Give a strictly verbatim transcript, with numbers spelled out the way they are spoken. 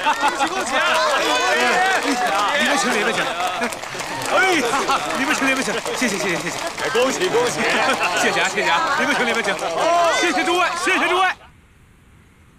恭喜恭喜！ 里面请，里面请。哎呀，里面请，里面请，谢谢谢谢谢谢。 恭喜恭喜！ 谢谢啊谢谢啊，里面请里面请。谢谢诸位，谢谢诸位。